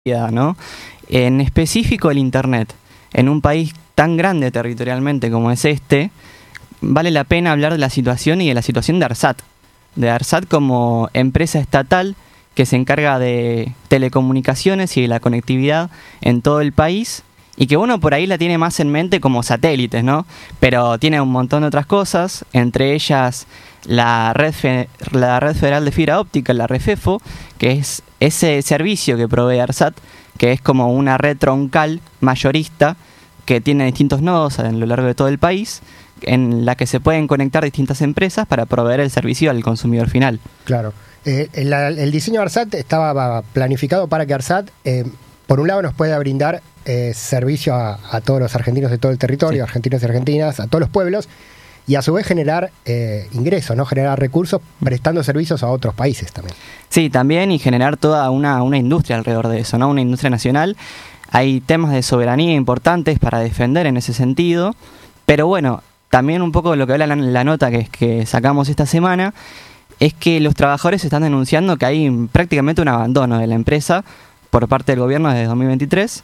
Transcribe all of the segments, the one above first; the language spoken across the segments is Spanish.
¿no? En específico el Internet. En un país tan grande territorialmente como es este, vale la pena hablar de la situación y de la situación de ARSAT. De ARSAT como empresa estatal que se encarga de telecomunicaciones y de la conectividad en todo el país, y que uno por ahí la tiene más en mente como satélites, ¿no? Pero tiene un montón de otras cosas, entre ellas la red federal de fibra óptica, la REFEFO, que es ese servicio que provee ARSAT, que es como una red troncal mayorista que tiene distintos nodos a lo largo de todo el país, en la que se pueden conectar distintas empresas para proveer el servicio al consumidor final. Claro. El diseño de ARSAT estaba planificado para que ARSAT, por un lado, nos pueda brindar servicio a todos los argentinos de todo el territorio, sí, argentinos y argentinas, a todos los pueblos, y a su vez generar ingresos, ¿no? Generar recursos prestando servicios a otros países también. Sí, también, y generar toda una industria alrededor de eso, ¿no? Una industria nacional. Hay temas de soberanía importantes para defender en ese sentido, pero bueno, también un poco de lo que habla la nota que sacamos esta semana es que los trabajadores están denunciando que hay prácticamente un abandono de la empresa por parte del gobierno desde 2023.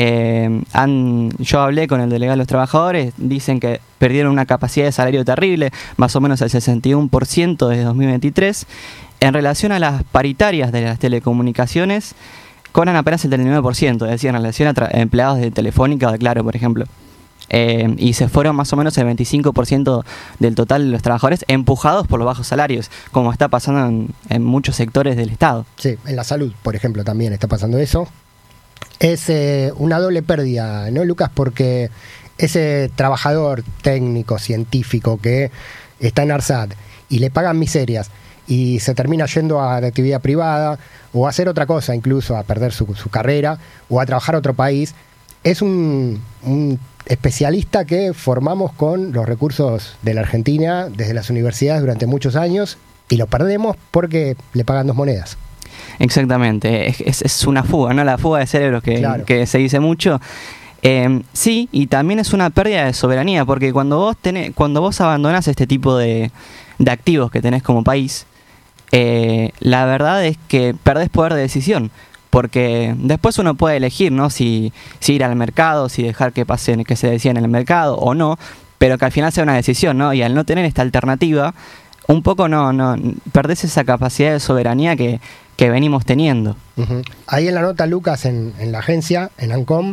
Yo hablé con el delegado de los trabajadores, dicen que perdieron una capacidad de salario terrible, más o menos el 61% desde 2023. En relación a las paritarias de las telecomunicaciones, cobran apenas el 39%, es decir, en relación a empleados de Telefónica o de Claro, por ejemplo. Y se fueron más o menos el 25% del total de los trabajadores empujados por los bajos salarios, como está pasando en muchos sectores del Estado. Sí, en la salud, por ejemplo, también está pasando eso. Es una doble pérdida, ¿no, Lucas? Porque ese trabajador técnico, científico que está en ARSAT y le pagan miserias y se termina yendo a la actividad privada o a hacer otra cosa, incluso a perder su carrera o a trabajar a otro país, es un especialista que formamos con los recursos de la Argentina desde las universidades durante muchos años y lo perdemos porque le pagan 2 monedas. Exactamente, es una fuga, ¿no? La fuga de cerebros claro, que se dice mucho. Sí, y también es una pérdida de soberanía, porque cuando vos abandonás este tipo de activos que tenés como país, la verdad es que perdés poder de decisión. Porque después uno puede elegir, ¿no? Si ir al mercado, si dejar que se decida en el mercado o no, pero que al final sea una decisión, ¿no? Y al no tener esta alternativa, un poco no perdés esa capacidad de soberanía que venimos teniendo. Uh-huh. Ahí en la nota, Lucas, en la agencia, en ANCOM,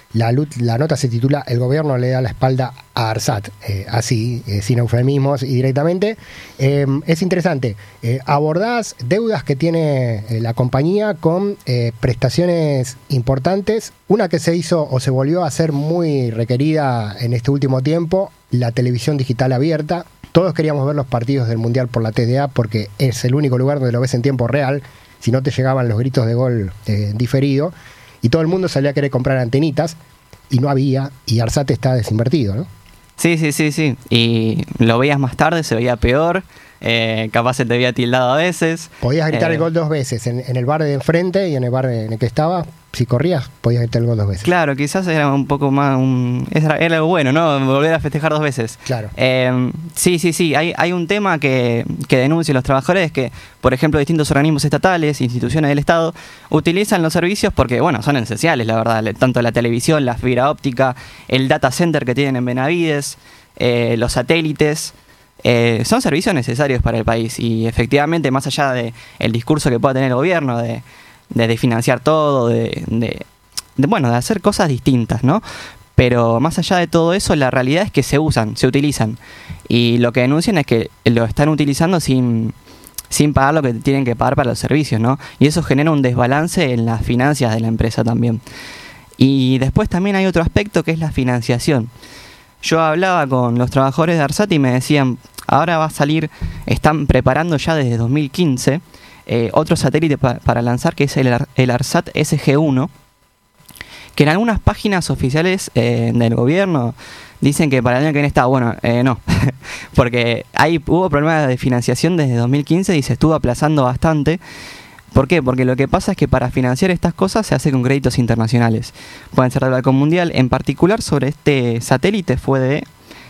la nota se titula "El gobierno le da la espalda a ARSAT", así, sin eufemismos y directamente. Es interesante. Abordás deudas que tiene la compañía con prestaciones importantes. Una que se hizo o se volvió a hacer muy requerida en este último tiempo, la televisión digital abierta. Todos queríamos ver los partidos del Mundial por la TDA porque es el único lugar donde lo ves en tiempo real, si no te llegaban los gritos de gol diferido. Y todo el mundo salía a querer comprar antenitas y no había, y ARSAT está desinvertido, ¿no? Sí. Y lo veías más tarde, se veía peor, capaz se te había tildado a veces. Podías gritar el gol 2 veces, en el bar de enfrente y en el bar en el que estaba. Si corrías, podías gritar el gol 2 veces. Claro, quizás era un poco más... Era algo bueno, ¿no? Volver a festejar 2 veces. Claro. Sí. Hay un tema que denuncian los trabajadores, que, por ejemplo, distintos organismos estatales, instituciones del Estado, utilizan los servicios porque, bueno, son esenciales, la verdad. Tanto la televisión, la fibra óptica, el data center que tienen en Benavides, los satélites... son servicios necesarios para el país, y efectivamente, más allá del discurso que pueda tener el gobierno de financiar todo, de hacer cosas distintas, ¿no? Pero más allá de todo eso, la realidad es que se utilizan, y lo que denuncian es que lo están utilizando sin pagar lo que tienen que pagar para los servicios, ¿no? Y eso genera un desbalance en las finanzas de la empresa también. Y después también hay otro aspecto, que es la financiación. Yo hablaba con los trabajadores de ARSAT y me decían, ahora va a salir, están preparando ya desde 2015 otro satélite para lanzar, que es el ARSAT SG-1, que en algunas páginas oficiales del gobierno dicen que para el año que viene está. Bueno, no, porque hubo problemas de financiación desde 2015 y se estuvo aplazando bastante. ¿Por qué? Porque lo que pasa es que para financiar estas cosas se hace con créditos internacionales. Pueden ser del Banco Mundial. En particular, sobre este satélite fue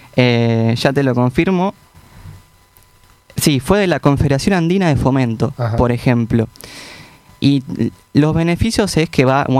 ya te lo confirmo, sí, fue de la Confederación Andina de Fomento, ajá, por ejemplo. Y los beneficios es que